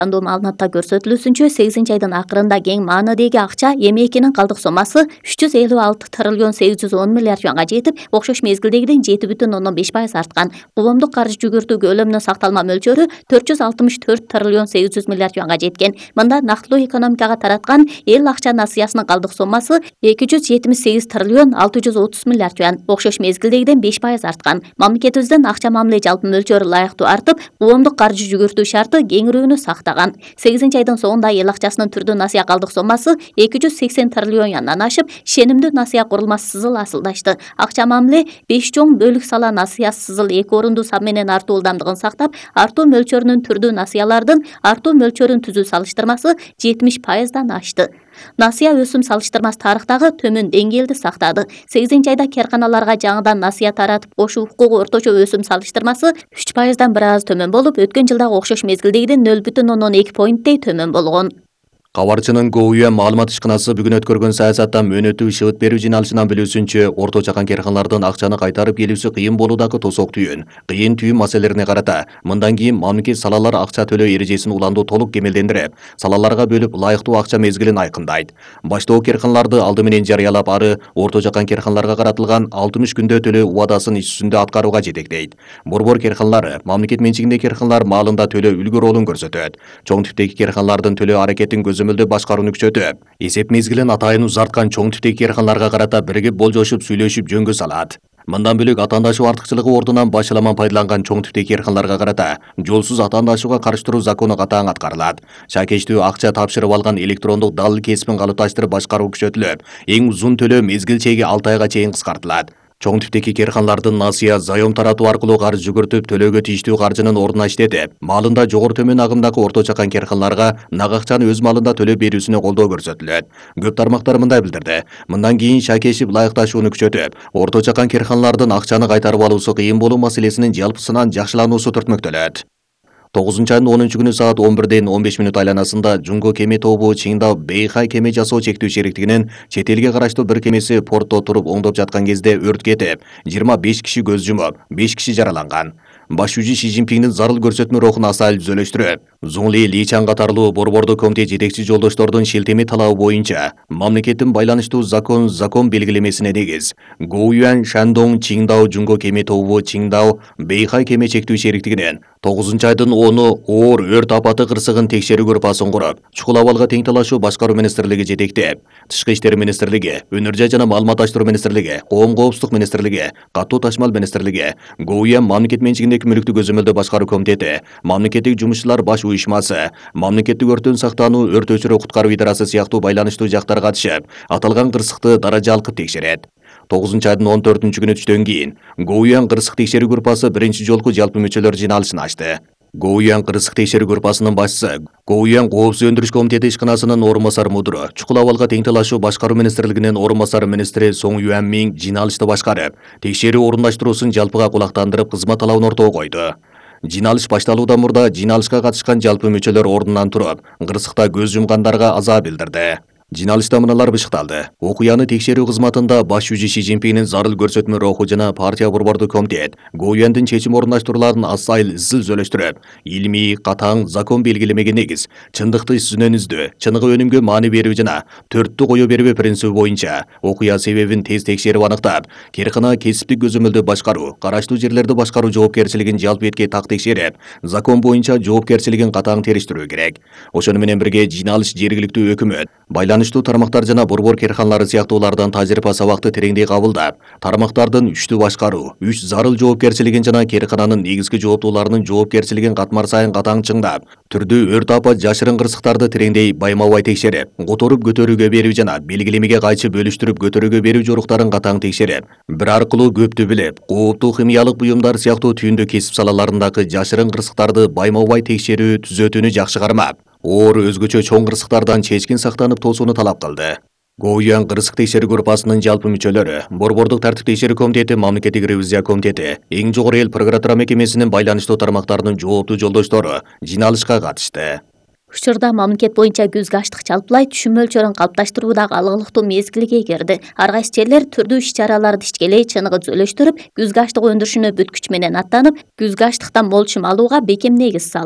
Маалыматта көрсөтүлүүсүнчө 8-айдын акырында кең маанидеги акча эми-экинин калдык сомасы 356 триллион 810 миллиард юанга жетип, окшош мезгилдегиден 7,5% арткан. Коомдук каржы жүгүртүү көлөмүнүн сакталма мөлчөрү 464 триллион 800 миллиард юанга жеткен. Мында нактылуу экономикага тараткан эл акча насыясынын калдык сомасы 278 триллион 630 миллиард юан, окшош мезгилдегиден 5% арткан. Мамлекетибиздин акча мамиле жалпы мөлчөрү ылайыктуу артып, коомдук каржы жүгүртүү шарты кеңирүүнү сактаган. 8-айдын соңунда эл акчасынын түрдүү насыя калдык сомасы 280 триллион юандан ашып, ишенимдүү насыя курулмасы сызыл асылдашты. Акча мамиле 5 чоң бөлүк сала насыя сызыл 2 орундуу сан менен артуу ылдамдыгын сактап, артуу мөлчөрүнүн түрдүү насыялардын артуу мөлчөрүн түзүү салыштырмасы 70%дан ашты. Насыя өсүм салыштырмасы тарыхтагы төмөн деңгээлди сактады. 8-айда керканаларга жаңыдан насыя таратып кошуу укугу орточо өсүм салыштырмасы 3%дан бир аз төмөн болуп, өткөн жылдагы окшош мезгилдегиден 0,2 поинттей төмөн болгон. Кабарчынын Гоуюан маалымат ишканасы бүгүн өткөргөн саясаттан мөөнөтүү шыбыт берүү жыйналышынан билүүсүнчө, орто чакан керканалардын акчаны кайтарып келүүсү кыйын болуудагы тосок кыйын түйүн маселелерине карата мындан кийин мамлекет салалар акча төлөө эрежесин уланду толук кемелдендирип, салаларга бөлүп лайыктуу акча мезгилин айкындайт. Баштоо керканаларды алды менен жарыялап, ары орто чакан керканаларга каратылган 60 күндө төлөө убадасын иш жүзүндө аткарууга жетектейт. Борбор керканалары, мамлекет менчигиндеги керканалар маалында төлөө үлгү ролун көрсөтөт. Чоң типтеги керканалардын төлөө аракетин көзөмөлдө башкарууну күчөтүп, эсеп мезгилин атайын узарткан чоң типтеги керканаларга карата биригип болжошуп сүйлөшүп жөнгө салат. Мындан бөлөк атаандашуу артыкчылыгы ордунан башаламан пайдаланган чоң типтеги керканаларга карата жолсуз атаандашууга карыштыруу закону катаң аткарылат. Шакечтүү акча тапшырып алган электрондук далыл кесипин калыпташтырып башкаруу күчөтүлүп, эң узун төлөө мезгил чеги 6 айга чейин кыскартылат. Чоң типтеги керканалардын насыя заем таратуу аркылуу каржы жүгүртүп, төлөөгө тийиштүү каржынын ордуна иштетип, маалында жогору төмөн агымдагы орто чакан керканаларга нак акчаны өз маалында төлөп берүүсүнө колдоо көрсөтүлөт. Көп тармактар мындай билдирди. Мындан кийин шакешип ылайыкташууну күчөтүп, орто чакан керканалардын акчаны кайтарып алуусу кыйын болуу маселесинин жалпысынан жакшылануусу түртмөктөлөт. 9-айдын 10-күнү саат 11:15 айланасында Жунго кеме тобу Чиңдау Бэйхай кеме жасоо чектүү шериктигинин чет элге караштуу бир кемеси портто туруп оңдоп жаткан кезде өрт кетип, 25 киши көз жумуп, 5 киши жараланган. Баш жүзү Ши Цзиньпиңдин зарыл көрсөтмө рухун асайл түзөлөштүрүп, Зуңли Личан катарлуу борбордук комитет жетекчи жолдоштордун шилтеме талабы боюнча мамлекеттин байланыштуу закон белгилемесине негиз Гоуюан Шандong Чиңдау Жунго кеме тобу Чиңдау Бэйхай кеме чектүү шериктигинин 9-айдын 10-у оор өрт апаты кырсыгын текшерүү группасын куруп, чукул абалга тең талашуу башкаруу министрлиги жетектеп, Тышкы иштер министрлиги, Өнөр жай жана маалыматташтыруу министрлиги, Коом коопсуздук министрлиги, Катуу ташмал министрлиги, Гоуюан мамлекет менчигиндеги мүлүктү көзөмөлдөө башкаруу комитети, мамлекеттик жумушчулар баш уюшмасы, мамлекеттик өрттөн сактануу, өрт өчүрүү куткаруу идарасы сыяктуу байланыштуу жактар катышып, аталган кырсыкты даража алкып текшерет. 9-айдын 14-күнү түштөн кийин Гоуюан кырсык текшерүү группасы биринчи жолку жалпы мүчөлөр жыйналышын ачты. Гоуюан кырсык текшерүү группасынын башчысы, Гоуюан коопсуз өндүрүш комитети ишканасынын орун басары мудуру, чукул абалга тең талашуу башкаруу министрлигинин орун басары министри Соң Юанмиң жыйналышты башкарып, текшерүү орундаштыруусун жалпыга кулактандырып кызмат талабын ортого койду. Жыйналыш башталуудан мурда жыйналышка катышкан жалпы мүчөлөр ордунан туруп, кырсыкта көз жумгандарга аза билдирди. Жыйналышта мыналар бышыкталды. Окуяны текшерүү кызматында баш жүзү Ши Цзиньпиңдин зарыл көрсөтмө руху жана партия борбордук комитет Гоуюандын чечим орундаштырууларын асайыл изил зөлөштүрүп, илмий, катаң закон белгилемеге негиз, чындыкты сүзүнөн издөө, чыныгы өнүмгө маани берүү жана төрттү кое бербөө принциби боюнча окуя себебин тез текшерип аныктап, керкана кесиптик көзөмөлдө башкаруу, караштуу жерлерди башкаруу жоопкерчилигин жалпы этке так текшерип, закон боюнча жоопкерчилигин катаң териштирүү керек. Ошону менен бирге жыйналыш жергиликтүү өкмөт, байланыштуу тармактар жана борбор керканалары сыяктуулардан тажрыйба сабакты тереңдей кабылдап, тармактардын үчтү башкаруу, 3 зарыл жоопкерчилигин жана керкананын негизги жооптууларынын жоопкерчилигин катмар сайын катаң чыңдап, түрдүү өрт апат жашырын кырсыктарды тереңдей байма-бай текшерип, которуп көтөрүүгө берүү жана белгилемеге кайчы бөлүштүрүп көтөрүүгө берүү жоруктарын катаң текшерип, бир аркылуу көптү билип, кооптуу химиялык буюмдар сыяктуу түйүндү кесип салаларындагы жашырын кырсыктарды байма-бай текшерүү түзөтүүнү жакшы кармап, оор өзгөчө чоң кырсыктардан чечкин сактанып тосууну талап кылды. Гоуюан кырсык текшерүү группасынын жалпы мүчөлөрү, борбордук тартип текшерүү комитети, мамлекеттик ревизия комитети, эң жогору эл прокуратура мекемесинин байланыштуу тармактарынын жооптуу жолдоштору жыйналышка катышты. Учурда мамлекет боюнча күзгү аштык жалпылай түшүм мөлчөрүн калыпташтыруудагы алгылыктуу мезгилге кирди. Ар кайсы жерлер түрдүү иш-чараларды ишкелей чыныгы зөлөштүрүп, күзгү аштык өндүрүшүнө бүткүч менен аттанып, күзгү аштыктан мол чым алууга бекем негиз салды.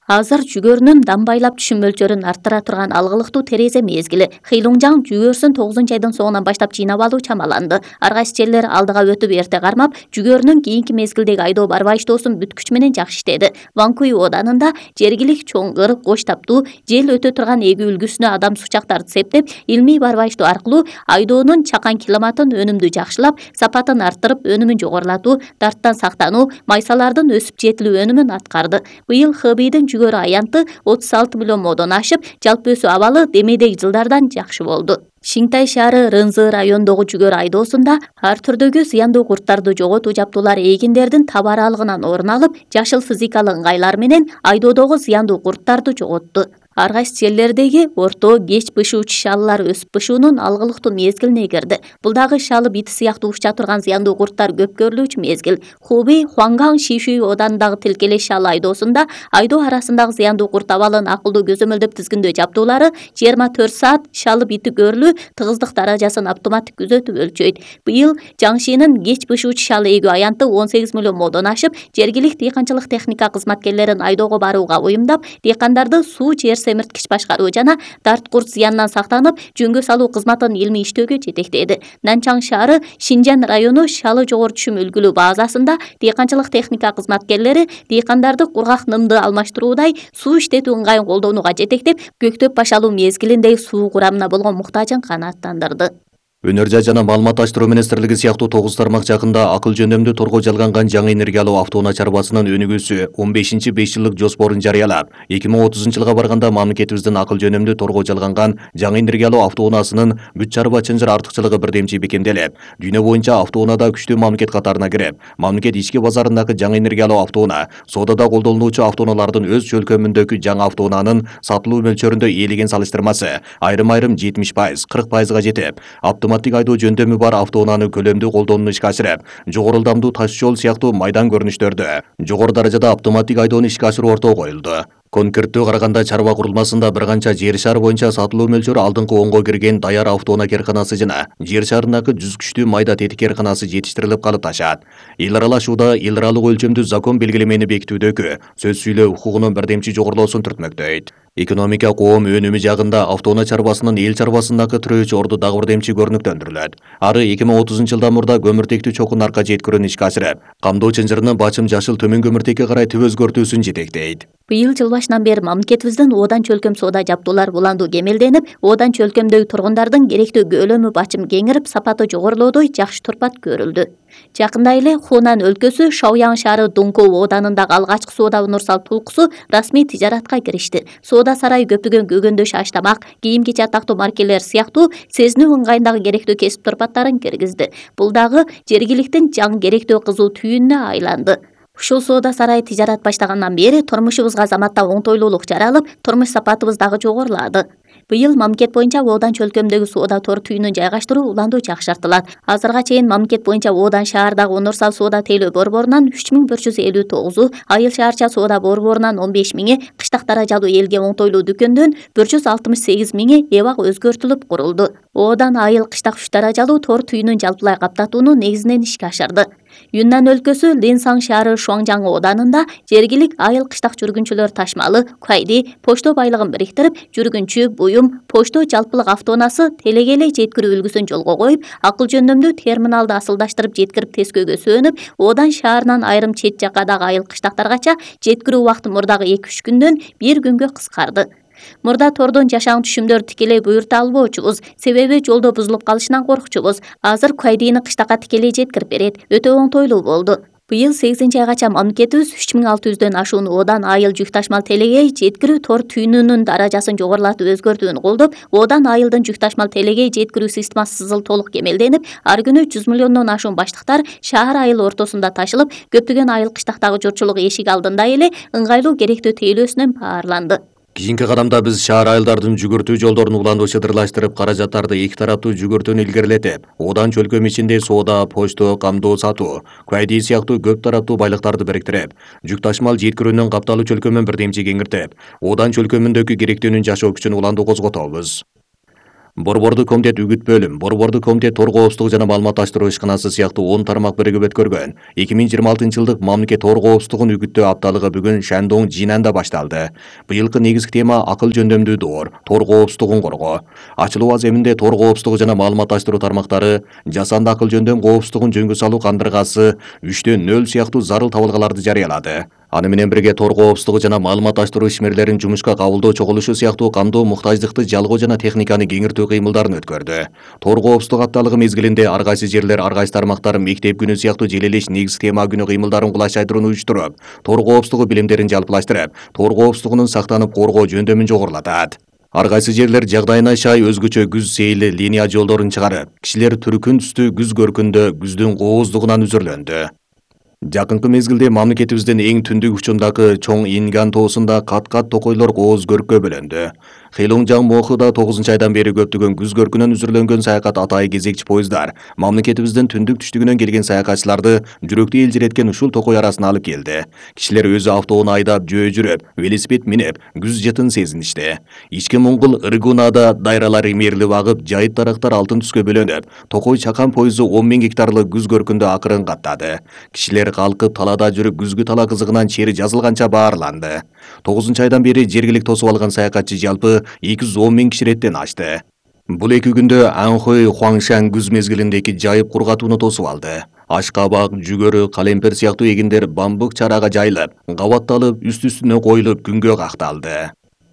Азыр жүгөрүнүн дамбайлап түшүм мөлчөрүн арттыра турган алгылыктуу терезе мезгили. Хыйлуңжаң жүгөрүсүн 9-айдын соңунан баштап жыйнап алуу чамаланды. Ар кайсы жерлер алдыга өтүп эрте кармап, жүгөрүнүн кийинки мезгилдеги айдоо барбайчтоосун бүткүч менен жакшы иштеди. Ванкуй оданында жергилик чоңгыр, коч таптуу, жел өтө турган эгүү үлгүсүнө адам сучактарды септеп, илмий барбайчтоо аркылуу айдоонун чакан климатын өнүмдү жакшылап, сапатын арттырып, өнүмүн жогорулатуу, дарттан сактануу, майсалардын өсүп жетилүү өнүмүн аткарды. Быйыл Хбийдин жүгөрү аянты 36 миллион модон ашып, жалпы өсүү абалы демейдеги жылдардан жакшы болду. Шинтай шаары Рынзы райондогу жүгөрү айдоосунда ар түрдөгү зыяндуу курттарды жоготуу жабдуулары эгиндердин таба аралыгынан орун алып, жашыл физикалык ыңгайлар менен айдоодогу зыяндуу курттарды жоготту. Ар кайсы жерлердеги орто, кеч бышуучу шалылар өсүп бышуунун алгылыктуу мезгилине кирди. Бул дагы шалы бит сыяктуу уча турган зыяндуу курттар көп көрүлүүчү мезгил. Хубей, Хуанган, Шишүй оданындагы тилкелеш шалы айдоосунда айдоо арасындагы зыяндуу курт абалын акылдуу көзөмөлдөп тизгиндөө жабдуулары 24 саат шалы бити көрүлүү тыгыздык даражасын автоматтык күзөтүп өлчөйт. Быйыл Жаңшинин кеч бышуучу шалы эгүү аянты 18 миллион модон ашып, жергилик дыйканчылык техника кызматкерлерин айдоого барууга уюмдап, дыйкандарды суу жер семирткич башкаруу жана дарт курт зыянынан сактанып, жөнгө салуу кызматын илмий иштөөгө жетектеди. Нанчаң шаары Шинжан району шалы жогору түшүм үлгүлүү базасында дыйканчылык техника кызматкерлери дыйкандарды кургак нымды алмаштыруудай суу иштетүү ыңгайын колдонууга жетектеп, көктөп башалуу мезгилинде суу курамына болгон муктажын канааттандырды. Өнөр жай жана маалымат аштыруу министрлиги сыяктуу 9 тармак жакында акыл жөндөмдүү торгоо жалганган жаңы энергиялуу автоунаа чарбасынын өнүгүүсү 15-5 жылдык жоспорун жарыялап, 2030-жылга барганда мамлекетибиздин акыл жөнөмдүү торгоо жалганган жаңы энергиялуу автоунаасынын бүт чарба чынжыр артыкчылыгы бирдемчи бекемделип, дүйнө боюнча автоунаада күчтүү мамлекет катарына кирип, мамлекет ички базарындагы жаңы энергиялуу автоунаа, соодада колдонулуучу автоунаалардын өз чөлкөмүндөгү жаңы автоунаанын сатылуу мөлчөрүндө ээлеген салыштырмасы айрым-айрым 70%, 40%га жетип, автоматтик айдоо жөндөмү бар автоунааны көлөмдүү колдонууну ишке ашырып, жогору ылдамдуу таш жол сыяктуу майдан көрүнүштөрдө жогору даражада автоматтик айдоону ишке ашыруу ортого коюлду. Конкреттүү караганда чарба курулмасында бир канча жер шаар боюнча сатылуу мөлчөрү алдыңкы 10го кирген даяр автоунаа керканасы жана жер шаарындагы 100 күчтүү майда тетик керканасы жетиштирилип калыпташат. Эл аралашууда эл аралык өлчөмдүү закон белгилемени бекитүүдөгү сөз сүйлөө укугунун бирдемчи жогорулоосун түртмөктөйт. Экономика коом өнүмү жагында автоунаа чарбасынын эл чарбасындагы тирөөчү орду дагы бирдемчи көрүнүктөндүрүлөт. Ары 2030-жылдан мурда көмүртектүү чокун арка жеткирүүнү ишке ашырып, камдоо чынжырынын бачым жашыл төмөн көмүртекке карай түп өзгөртүүсүн жетектейт. Быйыл жыл башынан бери мамлекетибиздин Одан чөлкөм соода жабдуулар уландуу кемелденип, Одан чөлкөмдөгү тургундардын керектүү көлөмү бачым кеңирип, сапаты жогорулоодой жакшы турпат көрүлдү. Жакында эле Хунан өлкөсү Шаоян шаары Дункоу оданындагы алгачкы соода унурсал тулкусу расмий тижаратка киришти. Соода сарайы көптөгөн көгөндөш аш-тамак, кийим-кечи атактуу маркелер сыяктуу сезинүү ыңгайындагы керектүү кесип турпаттарын киргизди. Бул дагы жергиликтин жаңы керектүү кызуу түйүнүнө айланды. Ушул соода сарайы тижарат баштагандан бери турмушубузга заматта оңтойлуулук жаралып, турмуш сапатыбыз дагы жогорулады. Быйыл мамлекет боюнча Одан чөлкөмдөгү соода тор түйүнүн жайгаштыруу уландуу жакшыртылат. Азырга чейин мамлекет боюнча Одан шаардагы унурсал соода тейлөө борборунан 3159-у, Айыл шаарча соода борборунан 15.000-и, кыштак даражалуу элге оңтойлуу дүкөндөн 168.000-и эбак өзгөртүлүп курулду. Одан айыл кыштак 3 даражалуу тор түйүнүн жалпылай каптатууну негизинен ишке ашырды. Юннан өлкөсү Линсаң шаары Шуаңжаң оданында жергилик айыл кыштак жүргүнчүлөр ташмалы, кайди, почто байлыгын бириктирип, жүргүнчү, буюм, почто жалпылык автоунаасы телегелей жеткирүү үлгүсүн жолго коюп, акыл жөндөмдүү терминалды асылдаштырып жеткирип тескөөгө сөөнүп, Одан шаарынан айрым чет жакадагы айыл кыштактаргача жеткирүү убакыты мурдагы 2-3 күндөн 1 күнгө кыскарды. Мурда тордон жашаң түшүмдөр тикелей буйрута албоочубуз, себеби жолдо бузулуп калышынан коркчубуз. Азыр кайдыны кыштакка тикелей жеткирип берет, өтө оңтойлуу болду. Быйыл 8-айгача мамлекетибиз 3600дөн ашуун Одан айыл жүк ташмал телегей жеткирүү тор түйүнүнүн даражасын жогорулатып өзгөртүүнү колдоп, Одан айылдын жүк ташмал телегей жеткирүү системасы сызыл толук кемелденип, ар күнү 100 миллиондон ашуун баштыктар шаар айыл ортосунда ташылып, көптөгөн айыл кыштактагы журтчулук эшик алдында эле ыңгайлуу керектүү тейлөөсүнөн баарланды. Кийинки кадамда биз шаар айылдардын жүгүртүү жолдорун уландуу чыдырлаштырып, каражаттарды эки тараптуу жүгүртүүнү илгерилетип, Одан чөлкөм ичинде соода, почто, камдоо сатуу, кайди сыяктуу көп тараптуу байлыктарды бириктирип, жүк ташмал жеткирүүнүн капталуу чөлкөмүн бирдемчи кеңиртип, Одан чөлкөмүндөгү керектүүнүн жашоо күчүн уландуу козготобуз. Борбордук комитет үгүт бөлүм, Борбордук комитет тор коопсуздугу жана маалыматташтыруу ишканасы сыяктуу 10 тармак биригип өткөргөн 2026-жылдык мамлекет тор коопсуздугун үгүттөө апталыгы бүгүн Шандong Жинанда башталды. Быйылкы негизги тема акыл жөндөмдүү доор, тор коопсуздугун коргоо. Ачылуу аземинде тор коопсуздугу жана маалыматташтыруу тармактары жасанды акыл жөндөм коопсуздугун жөнгө салуу кандыргасы 3/0 сыяктуу зарыл табылгаларды жарыялады. Аны менен бирге тор коопсуздугу жана маалыматташтыруу ишмерлерин жумушка кабылдоо чогулушу сыяктуу камдоо муктаждыкты жалгоо жана техниканы кеңиртүү кыймылдарын өткөрдү. Тор коопсуздук апталыгы мезгилинде ар кайсы жерлер, ар кайсы тармактар мектеп күнү сыяктуу желелеш негизги тема күнү кыймылдарын кулаш айдырууну уюштуруп, тор коопсуздугу билимдерин жалпылаштырып, тор коопсуздугунун сактанып коргоо жөндөмүн жогорулатат. Ар кайсы жерлер жагдайына шай өзгөчө күз сейли линия жолдорун чыгарып, кишилер түркүн түстүү күз көркүндө күздүн кооздугунан үзүрлөндү. Жакынкы мезгилде мамлекетибиздин эң түндүк учундагы Чоң Инган тоосунда кат-кат токойлор кооз көрккө бөлөндү. Хейлоңжаң Мохуда 9-айдан бери көптөгөн күз көркүнөн үзүрүлгөн саякат атайы кезекчи поезддар мамлекетибиздин түндүк түштүгүнөн келген саякатчыларды жүрөктү элжиреткен ушул токой арасына алып келди. Кишилер өзү автоуну айдап, жөө жүрүп, велосипед минип, күз жытын сезиништи. Ички Моңгол Ыргунада дайралар эмерилип агып, жайыт дарактар алтын түскө бөлөнүп, токой чакан поезду 10 000 гектарлык күз көркүндө акырын каттады. Кишилер калкып талада жүрүп күзгү тала кызыгынан чери жазылганча баарланды. 9-айдан бери жергилик тосуп алган саякатчы жалпы 210 000 киширеттен ашты. Бул 2 күндө Анхой Хуаңшан күз мезгилиндеги жайып кургатууну тосуп алды. Ашкабак, жүгөрү, калемпер сыяктуу эгиндер бамбук чарага жайылып, кабатталып, үстүнө коюлуп күнгө какталды.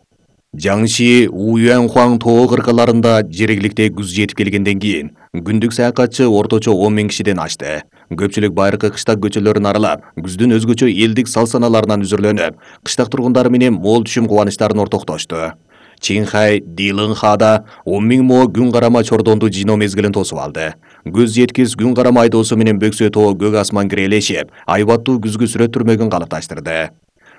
Жаңши Уюанхуаң тоо кыркаларында жергиликте күз жетип келгенден кийин күндүк саякатчы орточо 10 000 кишиден ашты. Көпчүлүк байыркы кыштак көчөлөрүн аралап, күздүн өзгөчө элдик сал-саналарынан үзүрлөнүп, кыштак тургундары менен мол түшүм кубанычтарын ортоктошту. Чинхай, Дилынхада 10 000 мо күн карама чордонду жиноо мезгилин тосуп алды. Көз жеткис күн карама айдоосу менен бөксө тоо көк асман кирелешип, айбаттуу күзгү сүрөт түрмөгүн калыпташтырды.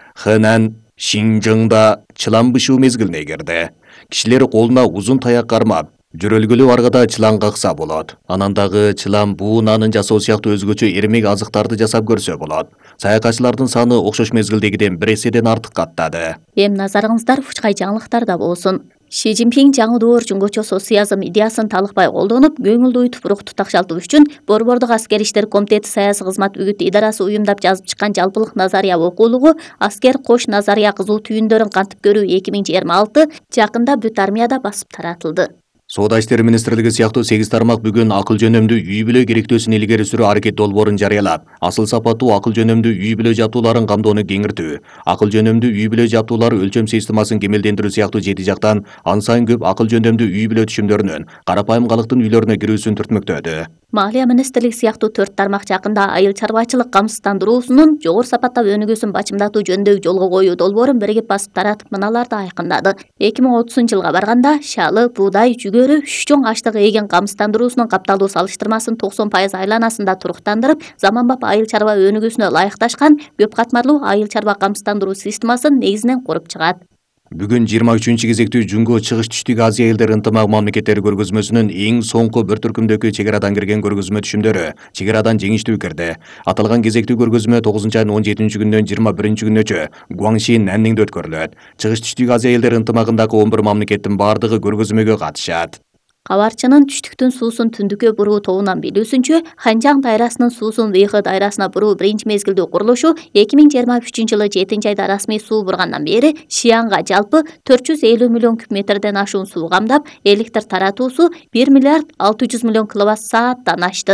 Хэнан Шинжыңда чылан бышуу мезгилине кирди. Кишилер колуна узун таяк кармап, жөрөлгөлүү аргада чылан какса болот. Анан дагы чылан буунанын жасоо сыяктуу өзгөчө эрмек азыктарды жасап көрсө болот. Саякатчылардын саны окшош мезгилдегиден 1 эседен артык каттады. Эми назарыңыздар Фучкай жаңылыктарда болсун. Ши Цзиньпин жаңы доор жумгочо социализм идеясын талыкпай колдонуп, көңүлдү уйтуп рухту такшалтуу үчүн Борбордук аскер иштер комитети саясий кызмат үгүт идарасы уюмдап жазып чыккан жалпылык назария окуулугу Аскер кош назария кызуу түйүндөрүн кантип көрүү 2026 жакында бүт армияда басып таратылды. Соода иштери министрлиги сыяктуу 8 тармак бүгүн акыл жөнөмдүү үй бүлө керектөөсүн илгери сүрүү аракет долбоорун жарыялап, асыл сапаттуу акыл жөнөмдүү үй бүлө жабдууларын камдоону кеңиртүү, акыл жөнөмдүү үй бүлө жабдуулар өлчөм системасын кемелдендирүү сыяктуу 7 жактан ан сайын көп акыл жөнөмдүү үй бүлө түшүмдөрүнүн карапайым калктын үйлөрүнө кирүүсүн түртмөктөдү. Малия министрлиги сыяктуу 4 тармак жакында айыл чарбачылык камсыздандыруусунун жогору сапаттап өнүгүүсүн бачымдатуу жөнүндөгү жолго коюу долбоорун биригип басып таратып мыналарды айкындады. 2030-жылга барганда шалы, буудай, жүгөрү, 3 чоң аштык эген камсыздандыруусунун капталдуу салыштырмасын 90% айланасында туруктандырып, заманбап айыл чарба өнүгүүсүнө ылайыкташкан көп катмарлуу айыл чарба камсыздандыруу системасын негизинен куруп чыгат. Бүгүн 23 кезектүү Жунго чыгыш түштүк Азия элдер ынтымак мамлекеттери көргөзмөсүнүн эң соңку бір түркүмдөгү чегерадан кирген көргөзмө түшүмдөрү чегерадан жеңиштүү кирди. Аталган кезектүү көргөзмө 9-айдын 17-күнүнөн 21-күнүнчө Гуаңши Нанниңде өткөрүлөт. Чыгыш түштүк Азия элдер ынтымагындагы 11 мамлекеттин бардыгы көргөзмөгө катышат. Кабарчынын түштүктүн суусун түндүккө буруу тобунан билүүсүнчө, Ханжаң дайрасынын суусун Вейхэ дайрасына буруу биринчи мезгилдүү курулушу 2023-жылы 7-айда расмий суу бургандан бери Шиянга жалпы 450 миллион куб метрден ашуун суу камдап, электр таратуусу 1 миллиард 600 миллион киловатт-сааттан ашты.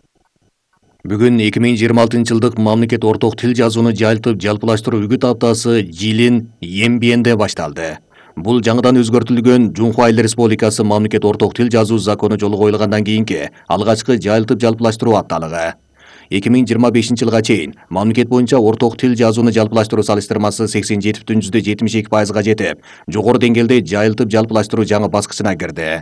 Бүгүн 2026-жылдык мамлекет орток тил жазууну жайылтып жалпылаштыруу үгүт аптасы Жилин Ембиенде башталды. Бул жаңыдан өзгөртүлгөн Жунхуа Эл Республикасы мамлекет орток тил жазуу закону жолго коюлгандан кийинки алгачкы жайылтып жалпылаштыруу апталыгы. 2025-жылга чейин мамлекет боюнча орток тил жазууну жалпылаштыруу салыштырмасы 87,72%га жетип, жогору деңгээлде жайылтып жалпылаштыруу жаңы баскычына кирди.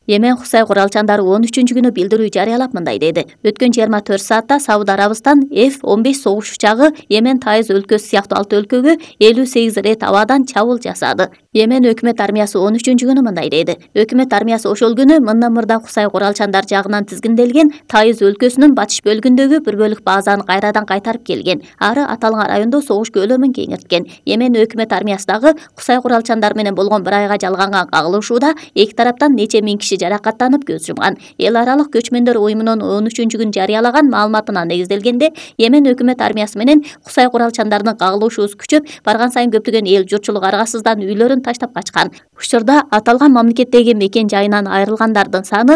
Yemen Xusay Quralchandары 13-күнү билдирүү жарыялап мындай деди. Өткөн 24 саатта Сауд Арабистан F-15 согуш учагы Yemen Taiz өлкөсү сыяктуу 6 өлкөгө 58 рет абадан чабуул жасады. Yemen өкмөт армиясы 13-күнү мындай деди. Өкмөт армиясы ошол күнү мындан мурда Xusay Quralchanдар жагынан тизгинделген Taiz өлкөсүнүн батыш бөлүгүндөгү бир бөлүк базаны кайрадан кайтарып келген. Ары аталган райондо согуш көлөмүн кеңейткен. Yemen өкмөт армиясы дагы Xusay Quralchanдар менен болгон бир айга жалганган кагылышууда эки тараптан нече миң киши жаракаттанып көз жумган. Эл аралык көчмөндөр уюмунун 13-күн жарыялаган маалыматына негизделгенде, Yemen өкмөт армиясы менен Xusay Quralchanдарынын кагылышуусу күчөп барган сайын көптөгөн эл журтчулук аргасыздан үйлөрүн таштап качкан. Учурда аталган мамлекеттеги мекен жайынан айрылгандардын саны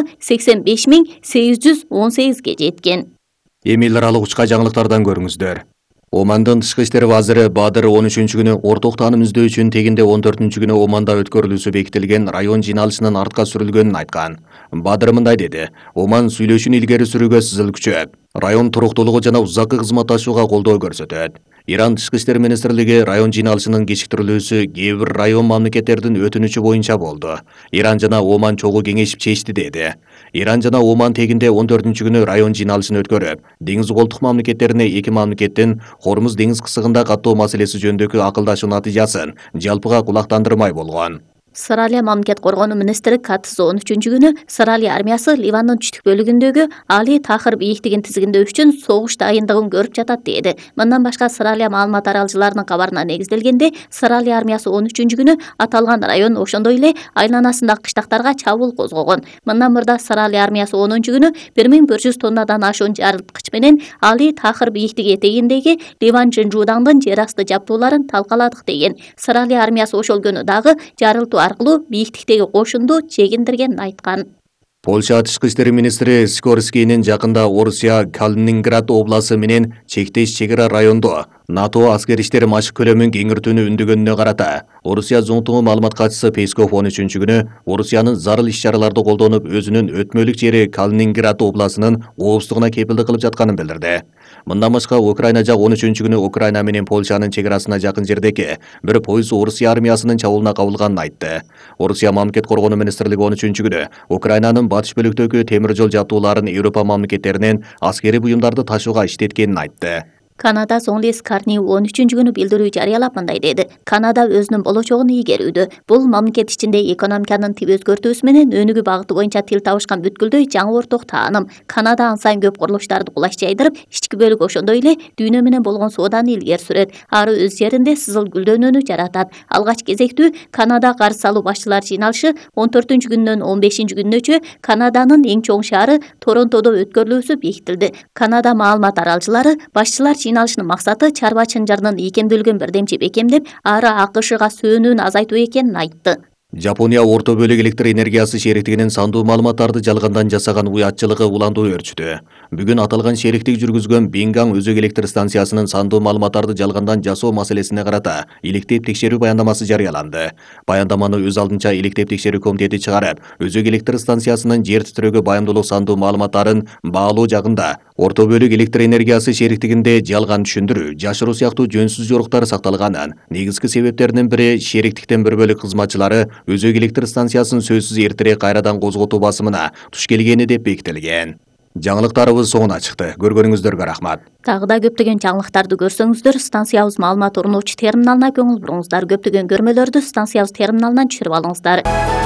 85.818ге жеткен. Эми эл аралык учка жаңылыктардан көрүңүздөр. Омандын тышкы иштер вазиры Бадыр 13-күнү орток тааным издөө үчүн тегинде 14-күнү Оманда өткөрүлүүсү бекитилген район жыйналышынын артка сүрүлгөнүн айткан. Бадыр мындай деди. Оман сүйлөшүүнү илгери сүрүүгө сызыл күчөп, район туруктуулугу жана узаккы кызматташууга колдоо көрсөтөт. Иран тышкы иштер министрлиги район жыйналышынын кечиктирилүүсү кээ бир район мамлекеттердин өтүнүчү боюнча болду. Иран жана Оман чогуу кеңешип чечти деди. Иран жана Оман тегинде 14-күнү район жыйналышын өткөрүп, деңиз колтук мамлекеттерине эки мамлекеттин Хормуз деңиз кысыгында каттоо маселеси жөнүндөгү акылдашуу натыйжасын жалпыга кулактандырмай болгон. Сыралия мамлекет коргонуу министри Катысы 13-күнү Сыралия армиясы Ливандын түштүк бөлүгүндөгү Али Тахыр бийиктигин тизгиндөө үчүн согуш дайындыгын көрүп жатат деди. Мындан башка Сыралия маалымат аралчыларынын кабарына негизделгенде, Сыралия армиясы 13-күнү аталган район ошондой эле айланасындагы кыштактарга чабуул козгогон. Мындан мурда Сыралия армиясы 10-күнү 1100 тоннадан ашуун жарылткыч менен Али Тахыр бийиктиги этегиндеги Ливан Жынжуудаңдын жер асты жабдууларын талкаладык деген. Сыралия армиясы ошол күнү дагы жарылтуу аркылуу бийиктиктеги кошунду чегиндиргенин айткан. Польша тышкы иштер министри Скорскийнин жакында Орусия Калининград обласы менен чектеш чегара райондо НАТО аскер иштери машык көлөмүн кеңиртүүнү үндөгөнүнө карата Орусия зоңтугу маалымат катчысы Песков 13-күнү Орусиянын зарыл иш-чараларды колдонуп өзүнүн өтмөлүк жери Калининград обласынын коопсуздугуна кепилдик кылып жатканын билдирди. Мындан башка Украина жак 13-күнү Украина менен Польшанын чегарасына жакын жердеги бир поезд Орусия армиясынын чабуулуна кабылганын айтты. Орусия мамлекет коргонуу министрлиги 13-күнү Украинанын батыш бөлүктөгү темир жол жабдууларын Европа мамлекеттеринен аскерий буюмдарды ташууга иштеткенин айтты. Канада Зонлис Карни 13-күнү билдирүү жарыялап мындай деди. Канада өзүнүн болочогун ийгерүүдө. Бул мамлекет ичинде экономиканын тип өзгөртүүсү менен өнүгүү багыты боюнча тил табышкан бүткүлдөй жаңы орток тааным. Канада ан сайын көп курулуштарды кулаш жайдырып, ички бөлүк ошондой эле дүйнө менен болгон сооданы илгери сүрөт. Ары өз жеринде сызыл гүлдөнүүнү жаратат. Алгач кезектүү Канада карыз салуу башчылар жыйналышы 14-күндөн 15-күнүнөчө Канаданын эң чоң шаары Торонтодо өткөрүлүүсү бекитилди. Канада маалымат аралчылары башчылар жыйналышынын максаты чарба чынжырынын ийкемдүүлүгүн бирдемчи бекемдеп, ары АКШга сөөнүүнү азайтуу экенин айтты. Жапония орто бөлүк электр энергиясы шериктигинин сандуу маалыматтарды жалгандан жасаган уятчылыгы уландуу өрчүдү. Бүгүн аталган шериктик жүргүзгөн Бингаң өзөк электр станциясынын сандуу маалыматтарды жалгандан жасоо маселесине карата иликтеп текшерүү баяндамасы жарыяланды. Баяндаманы өз алдынча иликтеп текшерүү комитети чыгарып, өзөк электр станциясынын жер титрөөгө баяндуулук сандуу маалыматтарын баалоо жагында орто бөлүк электр энергиясы шериктигинде жалган түшүндүрүү, жашыруу сыяктуу жөнсүз жоруктар сакталганын, негизги себептеринин бири шериктиктен бир бөлүк кызматчылары өзөк электр станциясын сөзсүз эртерээк кайрадан козготуу басымына туш келгени деп бекитилген. Жаңылыктарыбыз соңуна чыкты. Көргөнүңүздөргө рахмат. Дагы да көптөгөн жаңылыктарды көрсөңүздөр, станциябыз маалымат орнотуучу терминалына көңүл буруңуздар. Көптөгөн көрмөлөрдү станциябыз терминалынан түшүрүп алыңыздар.